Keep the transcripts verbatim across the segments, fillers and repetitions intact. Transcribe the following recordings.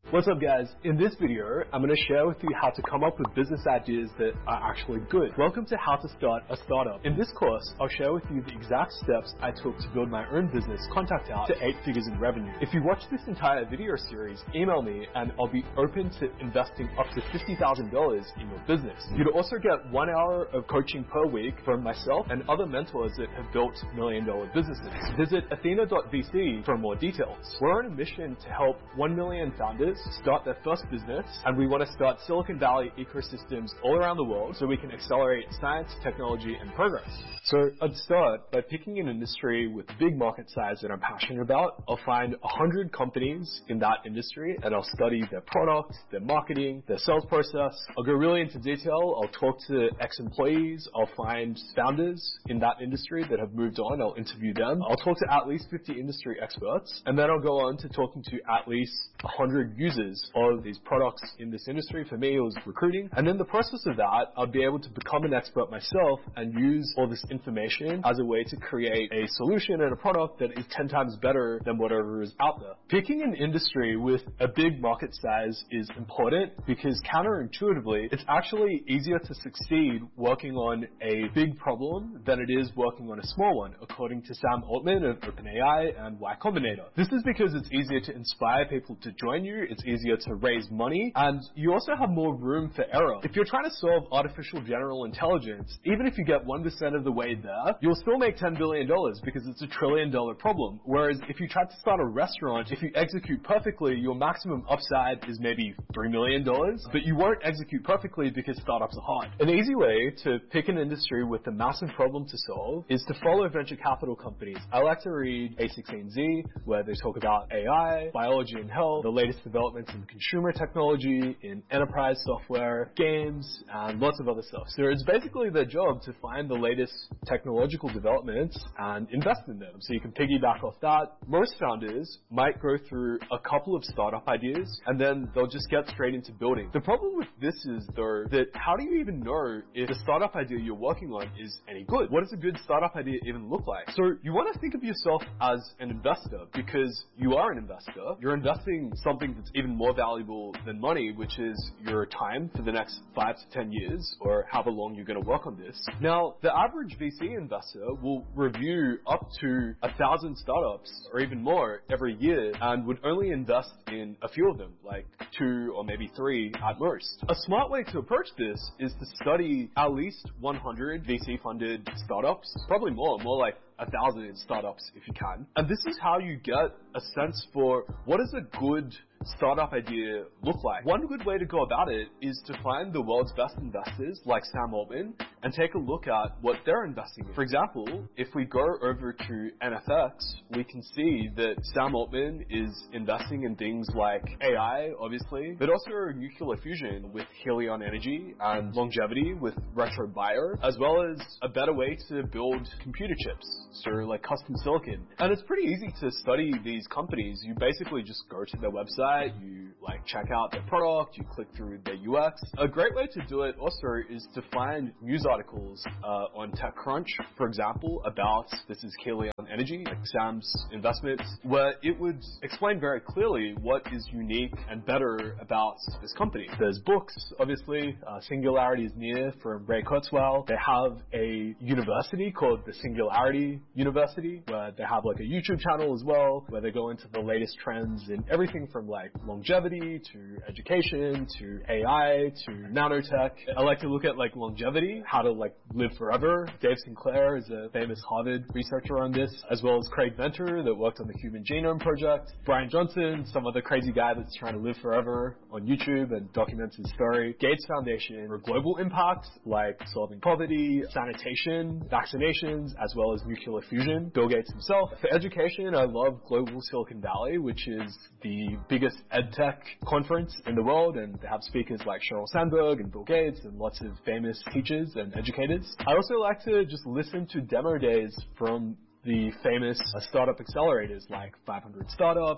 What's up guys? In this video, I'm going to share with you how to come up with business ideas that are actually good. Welcome to How to Start a Startup. In this course, I'll share with you the exact steps I took to build my own business, Contact Out, to eight figures in revenue. If you watch this entire video series, email me and I'll be open to investing up to fifty thousand dollars in your business. You'd also get one hour of coaching per week from myself and other mentors that have built million dollar businesses. Visit athena dot v c for more details. We're on a mission to help one million founders start their first business, and we want to start Silicon Valley ecosystems all around the world so we can accelerate science, technology, and progress. So I'd start by picking an industry with big market size that I'm passionate about. I'll find one hundred companies in that industry and I'll study their product, their marketing, their sales process. I'll go really into detail. I'll talk to ex-employees. I'll find founders in that industry that have moved on. I'll interview them. I'll talk to at least fifty industry experts, and then I'll go on to talking to at least one hundred users of these products in this industry. For me, it was recruiting. And in the process of that, I'll be able to become an expert myself and use all this information as a way to create a solution and a product that is ten times better than whatever is out there. Picking an industry with a big market size is important because counterintuitively, it's actually easier to succeed working on a big problem than it is working on a small one, according to Sam Altman of OpenAI and Y Combinator. This is because it's easier to inspire people to join you, it's easier to raise money, and you also have more room for error. If you're trying to solve artificial general intelligence, even if you get one percent of the way there, you'll still make ten billion dollars because it's a trillion dollar problem. Whereas if you try to start a restaurant, if you execute perfectly, your maximum upside is maybe three million dollars, but you won't execute perfectly because startups are hard. An easy way to pick an industry with a massive problem to solve is to follow venture capital companies. I like to read A sixteen Z, where they talk about A I, biology and health, the latest developments in consumer technology, in enterprise software, games, and lots of other stuff. So it's basically their job to find the latest technological developments and invest in them. So you can piggyback off that. Most founders might go through a couple of startup ideas and then they'll just get straight into building. The problem with this is though that how do you even know if the startup idea you're working on is any good? What does a good startup idea even look like? So you want to think of yourself as an investor because you are an investor. You're investing something that's even more valuable than money, which is your time for the next five to ten years or however long you're going to work on this. Now, the average V C investor will review up to a thousand startups or even more every year and would only invest in a few of them, like two or maybe three at most. A smart way to approach this is to study at least one hundred V C funded startups, probably more, more like a thousand startups if you can. And this is how you get a sense for what does a good startup idea look like. One good way to go about it is to find the world's best investors like Sam Altman and take a look at what they're investing in. For example, if we go over to N F X, we can see that Sam Altman is investing in things like A I, obviously, but also nuclear fusion with Helion Energy and longevity with RetroBio, as well as a better way to build computer chips, so like custom silicon. And it's pretty easy to study these companies. You basically just go to their website, you like check out their product, you click through their U X. A great way to do it also is to find news articles uh, on TechCrunch, for example, about this is Helion Energy, like Sam's investments, where it would explain very clearly what is unique and better about this company. There's books, obviously. Uh, Singularity is Near from Ray Kurzweil. They have a university called the Singularity University, where they have like a YouTube channel as well, where they go into the latest trends in everything from like longevity to education to A I to nanotech. I like to look at like longevity, how to like live forever. Dave Sinclair is a famous Harvard researcher on this, as well as Craig Venter that worked on the Human Genome Project. Brian Johnson, some other crazy guy that's trying to live forever on YouTube and documents his story. Gates Foundation for global impact like solving poverty, sanitation, vaccinations, as well as nuclear fusion. Bill Gates himself. For education, I love Global Silicon Valley, which is the biggest edtech conference in the world, and they have speakers like Sheryl Sandberg and Bill Gates and lots of famous teachers and educators. I also like to just listen to demo days from the famous uh, startup accelerators like five hundred Startups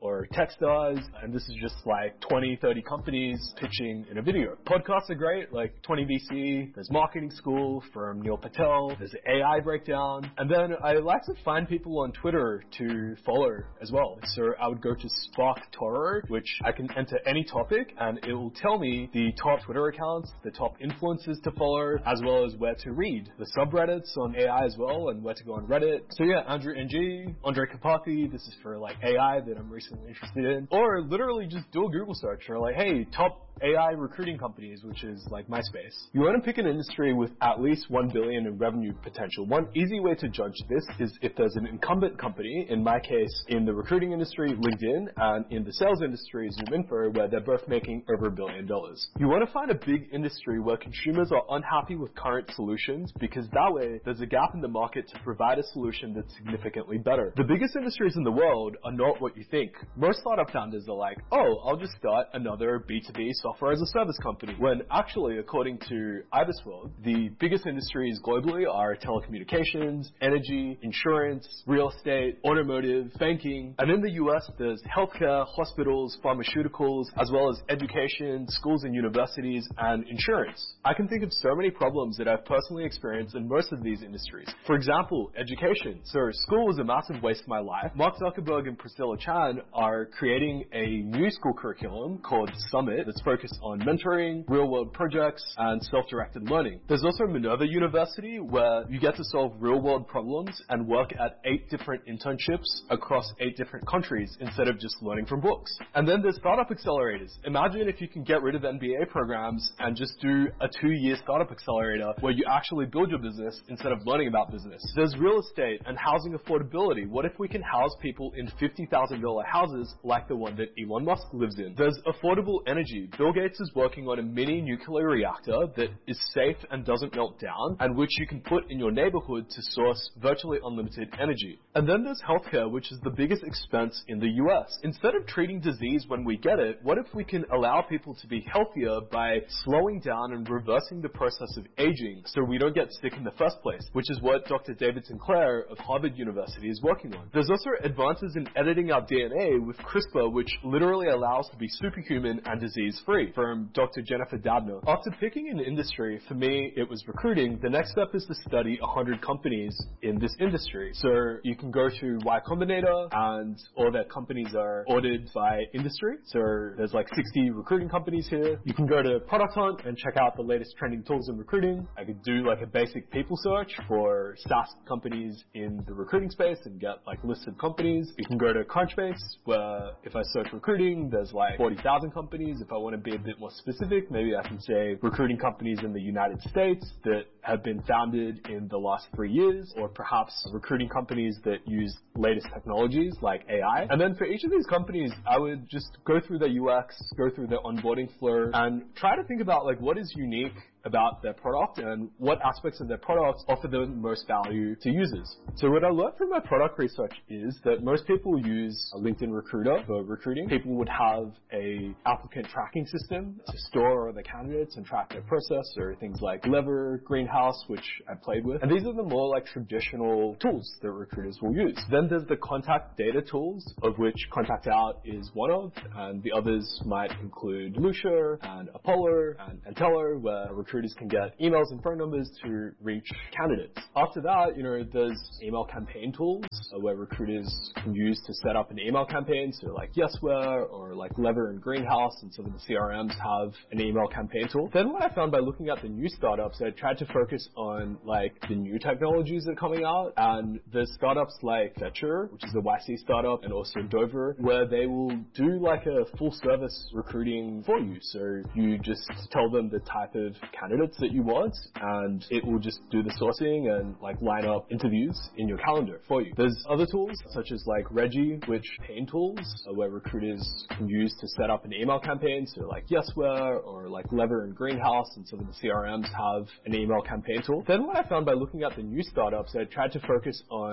or Techstars, and this is just like twenty, thirty companies pitching in a video. Podcasts are great, like twenty B C, there's Marketing School from Neil Patel, there's A I Breakdown, and then I like to find people on Twitter to follow as well. So I would go to Spark Toro, which I can enter any topic, and it will tell me the top Twitter accounts, the top influencers to follow, as well as where to read. The subreddits on A I as well, and where to go on Reddit. So yeah, Andrew Ng, Andre Karpathy, this is for like A I that I'm recently interested in. Or literally just do a Google search or like, hey, top A I recruiting companies, which is like MySpace. You want to pick an industry with at least one billion in revenue potential. One easy way to judge this is if there's an incumbent company, in my case, in the recruiting industry, LinkedIn, and in the sales industry, ZoomInfo, where they're both making over a billion dollars. You want to find a big industry where consumers are unhappy with current solutions, because that way there's a gap in the market to provide a solution that's significantly better. The biggest industries in the world are not what you think. Most startup founders are like, oh, I'll just start another B two B software as a service company, when actually, according to IBISWorld, the biggest industries globally are telecommunications, energy, insurance, real estate, automotive, banking, and in the U S there's healthcare, hospitals, pharmaceuticals, as well as education, schools and universities, and insurance. I can think of so many problems that I've personally experienced in most of these industries. For example, education. So school was a massive waste of my life. Mark Zuckerberg and Priscilla Chan are creating a new school curriculum called Summit that's focused on mentoring, real-world projects, and self-directed learning. There's also Minerva University, where you get to solve real-world problems and work at eight different internships across eight different countries instead of just learning from books. And then there's startup accelerators. Imagine if you can get rid of M B A programs and just do a two-year startup accelerator where you actually build your business instead of learning about business. There's real estate and housing affordability. What if we can house people in fifty thousand dollars houses like the one that Elon Musk lives in? There's affordable energy. Bill Gates is working on a mini nuclear reactor that is safe and doesn't melt down, and which you can put in your neighborhood to source virtually unlimited energy. And then there's healthcare, which is the biggest expense in the U S. Instead of treating disease when we get it, what if we can allow people to be healthier by slowing down and reversing the process of aging so we don't get sick in the first place, which is what Doctor David Sinclair of Harvard University is working on. There's also advances in editing our D N A with CRISPR, which literally allows to be superhuman and disease-free, from Doctor Jennifer Doudna. After picking an industry, for me, it was recruiting. The next step is to study one hundred companies in this industry. So you can go to Y Combinator, and all their companies are ordered by industry. So there's like sixty recruiting companies here. You can go to Product Hunt and check out the latest trending tools in recruiting. I could do like a basic people search for SaaS companies in the recruiting space and get like listed companies. You can go to Crunchbase, where if I search recruiting, there's like forty thousand companies. If I want to be a bit more specific, maybe I can say recruiting companies in the United States that have been founded in the last three years, or perhaps recruiting companies that use latest technologies like A I. And then for each of these companies, I would just go through their U X, go through their onboarding flow, and try to think about like what is unique about their product and what aspects of their products offer the most value to users. So what I learned from my product research is that most people use a LinkedIn Recruiter for recruiting. People would have a applicant tracking system to store the candidates and track their process, or things like Lever, Greenhouse, which I played with. And these are the more like traditional tools that recruiters will use. Then there's the contact data tools, of which Contact Out is one of, and the others might include Lucia and Apollo and Antello, where recruiters can get emails and phone numbers to reach candidates. After that, you know, there's email campaign tools uh, where recruiters can use to set up an email campaign. So like Yesware or like Lever and Greenhouse, and some of the C R Ms have an email campaign tool. Then what I found by looking at the new startups, I tried to focus on like the new technologies that are coming out, and there's startups like Fetcher, which is a Y C startup, and also Dover, where they will do like a full service recruiting for you. So you just tell them the type of candidates that you want, and it will just do the sourcing and like line up interviews in your calendar for you. There's other tools such as like Reggie, which campaign tools uh, where recruiters can use to set up an email campaign. So like Yesware or like Lever and Greenhouse, and some of the C R Ms have an email campaign tool. Then what I found by looking at the new startups, I tried to focus on